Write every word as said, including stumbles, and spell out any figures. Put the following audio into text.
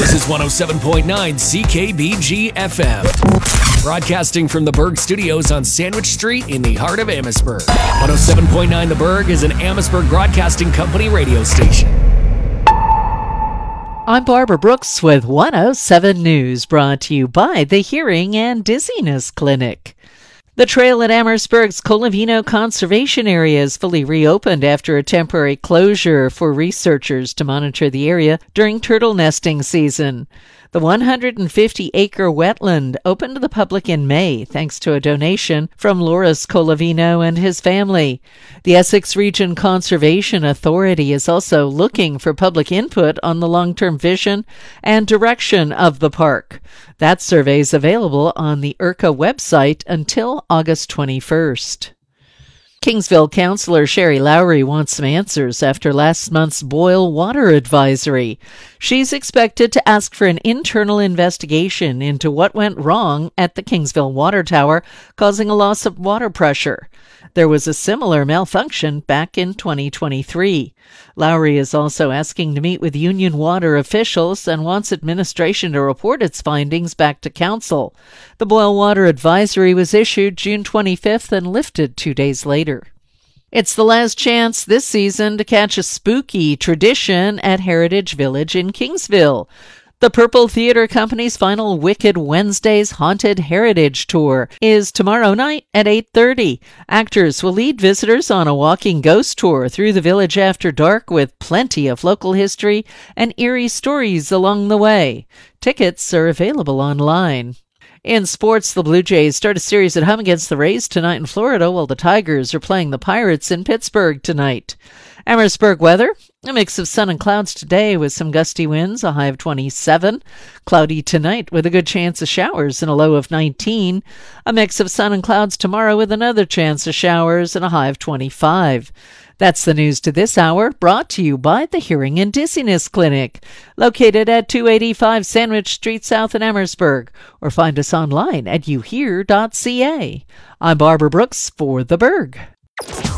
This is one oh seven point nine C K B G F M. Broadcasting from the Berg Studios on Sandwich Street in the heart of Amherstburg. one oh seven point nine The Berg is an Amherstburg Broadcasting Company radio station. I'm Barbara Brooks with one oh seven News, brought to you by the Hearing and Dizziness Clinic. The trail at Amherstburg's Colavino Conservation Area is fully reopened after a temporary closure for researchers to monitor the area during turtle nesting season. The one hundred fifty acre wetland opened to the public in May thanks to a donation from Loris Colavino and his family. The Essex Region Conservation Authority is also looking for public input on the long-term vision and direction of the park. That survey is available on the I R C A website until August twenty-first. Kingsville Councillor Sherry Lowry wants some answers after last month's boil water advisory. She's expected to ask for an internal investigation into what went wrong at the Kingsville Water Tower, causing a loss of water pressure. There was a similar malfunction back in twenty twenty-three. Lowry is also asking to meet with Union Water officials and wants administration to report its findings back to council. The boil water advisory was issued June twenty-fifth and lifted two days later. It's the last chance this season to catch a spooky tradition at Heritage Village in Kingsville. The Purple Theater Company's final Wicked Wednesdays Haunted Heritage Tour is tomorrow night at eight thirty. Actors will lead visitors on a walking ghost tour through the village after dark with plenty of local history and eerie stories along the way. Tickets are available online. In sports, the Blue Jays start a series at home against the Rays tonight in Florida, while the Tigers are playing the Pirates in Pittsburgh tonight. Amherstburg weather, a mix of sun and clouds today with some gusty winds, a high of twenty-seven. Cloudy tonight with a good chance of showers and a low of nineteen. A mix of sun and clouds tomorrow with another chance of showers and a high of twenty-five. That's the news to this hour, brought to you by the Hearing and Dizziness Clinic, located at two eighty-five Sandwich Street South in Amherstburg, or find us online at you hear dot c a. I'm Barbara Brooks for The Berg.